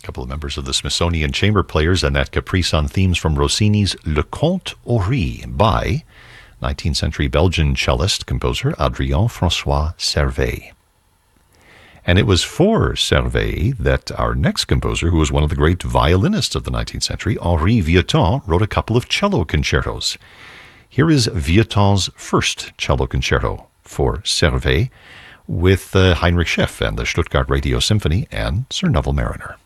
couple of members of the Smithsonian Chamber Players, and that caprice on themes from Rossini's Le Conte Horry by 19th century Belgian cellist composer Adrien François Servais. And it was for Servais that our next composer, who was one of the great violinists of the 19th century, Henri Vieuxtemps, wrote a couple of cello concertos. Here is Vieuxtemp's first cello concerto for Servais with Heinrich Schiff and the Stuttgart Radio Symphony and Sir Neville Marriner.